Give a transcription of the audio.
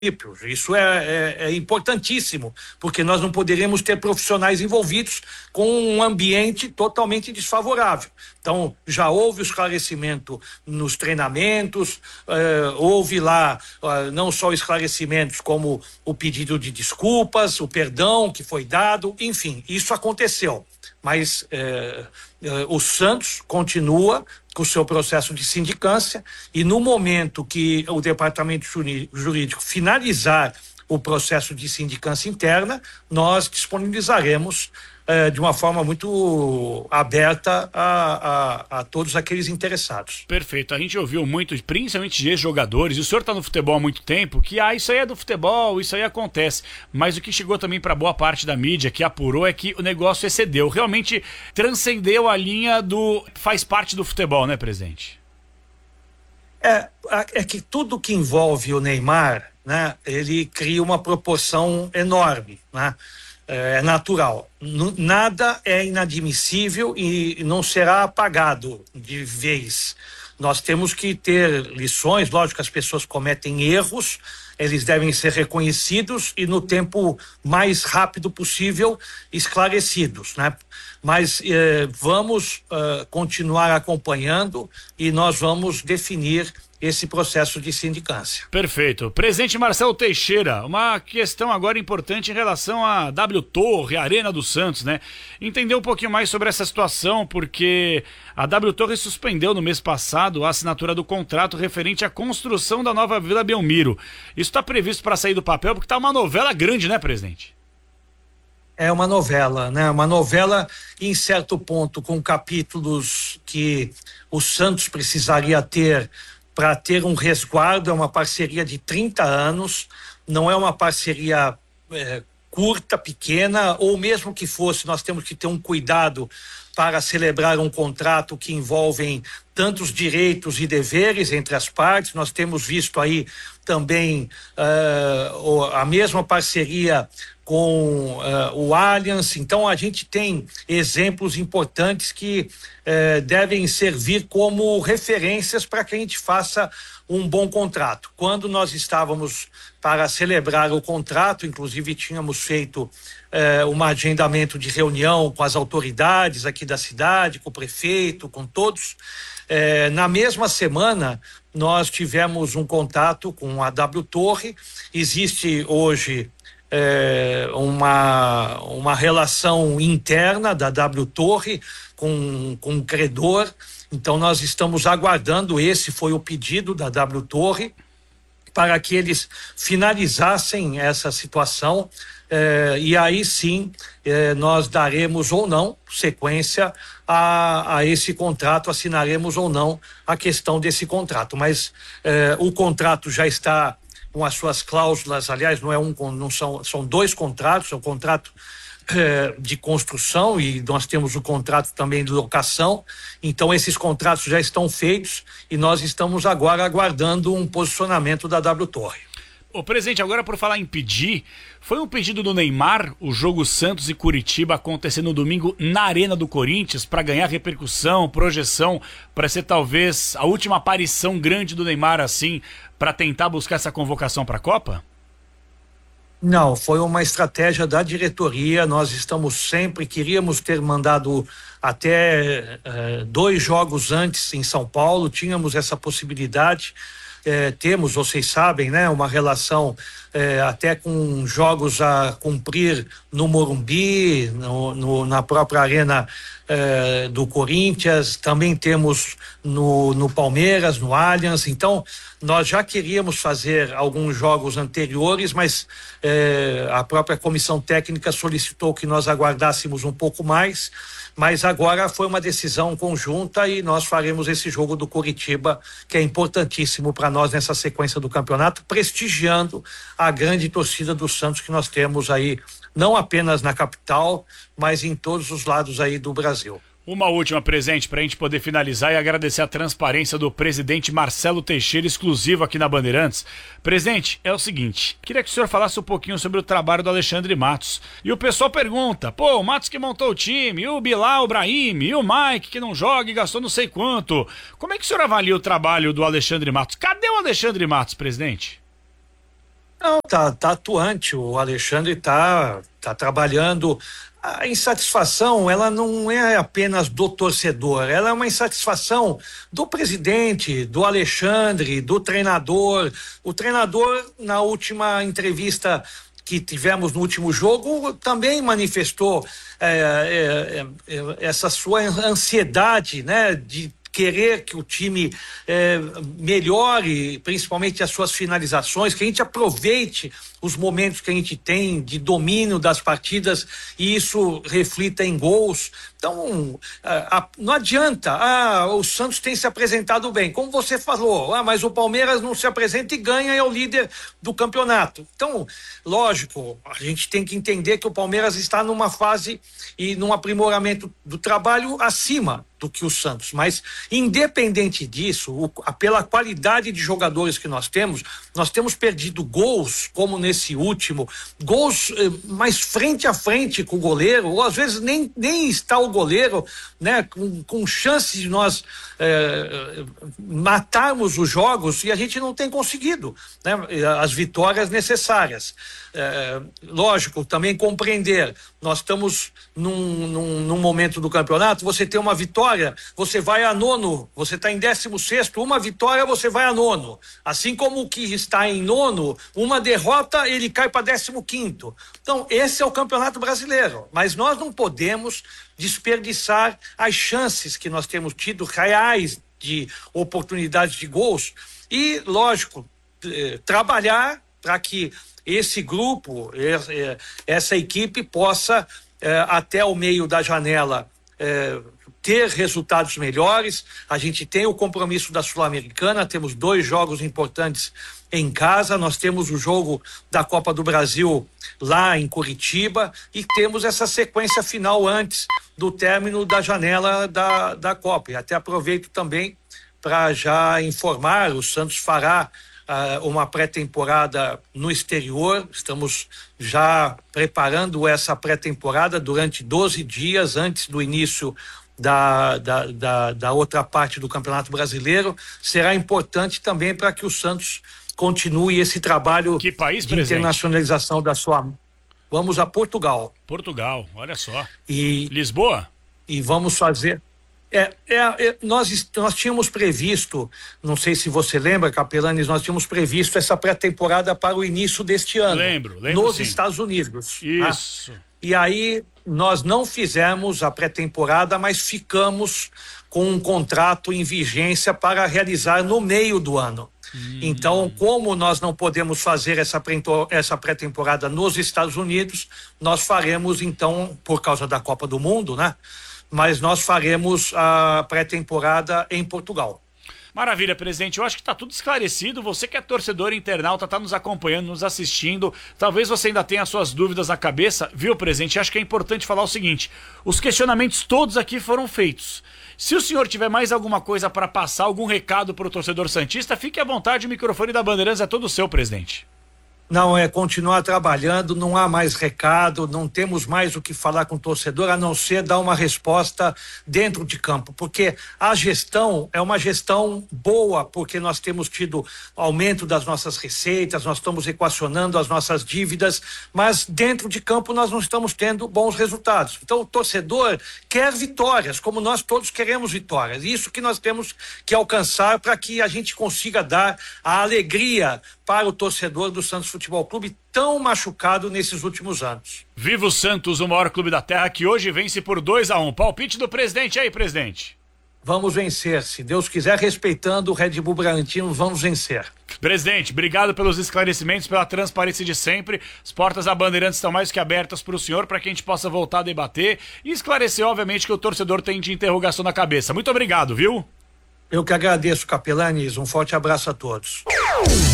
Isso é importantíssimo, porque nós não poderemos ter profissionais envolvidos com um ambiente totalmente desfavorável. Então, já houve o esclarecimento nos treinamentos, houve lá não só esclarecimentos, como o pedido de desculpas, o perdão que foi dado, enfim, isso aconteceu. Mas o Santos continua com o seu processo de sindicância e no momento que o departamento jurídico finalizar o processo de sindicância interna, nós disponibilizaremos de uma forma muito aberta a todos aqueles interessados. Perfeito, a gente ouviu muito, principalmente de ex-jogadores, e o senhor está no futebol há muito tempo, que isso aí é do futebol, isso aí acontece, mas o que chegou também para boa parte da mídia, que apurou, é que o negócio excedeu, realmente transcendeu a linha do faz parte do futebol, né, presidente? É que tudo que envolve o Neymar, né, ele cria uma proporção enorme, né? É natural. Nada é inadmissível e não será apagado de vez. Nós temos que ter lições, lógico que as pessoas cometem erros, eles devem ser reconhecidos e no tempo mais rápido possível esclarecidos, né? Mas vamos continuar acompanhando e nós vamos definir esse processo de sindicância. Perfeito. Presidente Marcelo Teixeira, uma questão agora importante em relação à W Torre, a Arena do Santos, né? Entender um pouquinho mais sobre essa situação, porque a W Torre suspendeu no mês passado a assinatura do contrato referente à construção da nova Vila Belmiro. Isso está previsto para sair do papel porque está uma novela grande, né, presidente? É uma novela, né? Uma novela em certo ponto com capítulos que o Santos precisaria ter para ter um resguardo. É uma parceria de 30 anos, não é uma parceria curta, pequena, ou mesmo que fosse, nós temos que ter um cuidado para celebrar um contrato que envolve tantos direitos e deveres entre as partes. Nós temos visto aí também a mesma parceria com o Allianz. Então a gente tem exemplos importantes que devem servir como referências para que a gente faça um bom contrato. Quando nós estávamos para celebrar o contrato, inclusive tínhamos feito um agendamento de reunião com as autoridades aqui da cidade, com o prefeito, com todos. Na mesma semana nós tivemos um contato com a W Torre. Existe hoje uma relação interna da W Torre com o credor. Então nós estamos aguardando, esse foi o pedido da W Torre, para que eles finalizassem essa situação, e aí sim nós daremos ou não sequência a esse contrato, assinaremos ou não a questão desse contrato, mas o contrato já está com as suas cláusulas. Aliás, são dois contratos, é um contrato de construção e nós temos o contrato também de locação. Então esses contratos já estão feitos e nós estamos agora aguardando um posicionamento da W Torre. Ô, presidente, agora por falar em pedir, foi um pedido do Neymar o jogo Santos e Curitiba acontecer no domingo na Arena do Corinthians para ganhar repercussão, projeção, para ser talvez a última aparição grande do Neymar assim, para tentar buscar essa convocação para a Copa? Não, foi uma estratégia da diretoria. Nós queríamos ter mandado até 2 jogos antes em São Paulo, tínhamos essa possibilidade. Temos, vocês sabem, né, uma relação até com jogos a cumprir no Morumbi, na própria Arena do Corinthians, também temos no Palmeiras, no Allianz. Então nós já queríamos fazer alguns jogos anteriores, mas a própria comissão técnica solicitou que nós aguardássemos um pouco mais, mas agora foi uma decisão conjunta e nós faremos esse jogo do Curitiba, que é importantíssimo para nós nessa sequência do campeonato, prestigiando a grande torcida do Santos que nós temos aí, não apenas na capital, mas em todos os lados aí do Brasil. Uma última, presente, para a gente poder finalizar e agradecer a transparência do presidente Marcelo Teixeira, exclusivo aqui na Bandeirantes. Presidente, é o seguinte, queria que o senhor falasse um pouquinho sobre o trabalho do Alexandre Matos. E o pessoal pergunta, o Matos que montou o time, e o Bilal, o Brahim, e o Mike que não joga e gastou não sei quanto. Como é que o senhor avalia o trabalho do Alexandre Matos? Cadê o Alexandre Matos, presidente? Não, tá atuante. O Alexandre tá trabalhando. A insatisfação, ela não é apenas do torcedor, ela é uma insatisfação do presidente, do Alexandre, do treinador. O treinador, na última entrevista que tivemos no último jogo, também manifestou essa sua ansiedade, né, de querer que o time melhore, principalmente as suas finalizações, que a gente aproveite os momentos que a gente tem de domínio das partidas e isso reflita em gols. Então, não adianta, o Santos tem se apresentado bem, como você falou, mas o Palmeiras não se apresenta e ganha, é o líder do campeonato. Então, lógico, a gente tem que entender que o Palmeiras está numa fase e num aprimoramento do trabalho acima do que o Santos, mas independente disso, pela qualidade de jogadores que nós temos perdido gols, como nesse último, gols mais frente a frente com o goleiro, ou às vezes nem está o goleiro, né, com chance de nós matarmos os jogos, e a gente não tem conseguido, né, as vitórias necessárias. Lógico, também compreender, nós estamos num momento do campeonato, você tem uma vitória, você vai a nono, você está em 16º, uma vitória você vai a nono, assim como o que está em nono, uma derrota ele cai para 15º. Então esse é o Campeonato Brasileiro, mas nós não podemos desperdiçar as chances que nós temos tido reais de oportunidades de gols e, lógico, trabalhar para que esse grupo, essa equipe possa até o meio da janela ter resultados melhores. A gente tem o compromisso da Sul-Americana, temos 2 jogos importantes em casa, nós temos o jogo da Copa do Brasil lá em Curitiba e temos essa sequência final antes do término da janela da Copa. E até aproveito também para já informar, o Santos fará uma pré-temporada no exterior, estamos já preparando essa pré-temporada durante 12 dias antes do início da outra parte do Campeonato Brasileiro. Será importante também para que o Santos continue esse trabalho de internacionalização da sua... Vamos a Portugal. Portugal, olha só. E Lisboa? E vamos fazer... Nós tínhamos previsto, não sei se você lembra, Capelanes, nós tínhamos previsto essa pré-temporada para o início deste ano. Lembro nos sim. Estados Unidos. Isso. E aí nós não fizemos a pré-temporada, mas ficamos com um contrato em vigência para realizar no meio do ano. Então, como nós não podemos fazer essa pré-temporada nos Estados Unidos, nós faremos então, por causa da Copa do Mundo, né? Mas nós faremos a pré-temporada em Portugal. Maravilha, presidente. Eu acho que está tudo esclarecido. Você que é torcedor internauta, está nos acompanhando, nos assistindo. Talvez você ainda tenha suas dúvidas na cabeça. Viu, presidente? Acho que é importante falar o seguinte. Os questionamentos todos aqui foram feitos. Se o senhor tiver mais alguma coisa para passar, algum recado para o torcedor santista, fique à vontade. O microfone da Bandeirantes é todo seu, presidente. Não, é continuar trabalhando, não há mais recado, não temos mais o que falar com o torcedor, a não ser dar uma resposta dentro de campo, porque a gestão é uma gestão boa, porque nós temos tido aumento das nossas receitas, nós estamos equacionando as nossas dívidas, mas dentro de campo nós não estamos tendo bons resultados. Então o torcedor quer vitórias, como nós todos queremos vitórias, isso que nós temos que alcançar para que a gente consiga dar a alegria para o torcedor do Santos Futebol Clube, tão machucado nesses últimos anos. Viva o Santos, o maior clube da terra, que hoje vence por 2-1. Palpite do presidente aí, presidente. Vamos vencer, se Deus quiser, respeitando o Red Bull Bragantino, vamos vencer. Presidente, obrigado pelos esclarecimentos, pela transparência de sempre. As portas da Bandeirantes estão mais que abertas para o senhor, para que a gente possa voltar a debater e esclarecer, obviamente, que o torcedor tem de interrogação na cabeça. Muito obrigado, viu? Eu que agradeço, Capelanes. Um forte abraço a todos.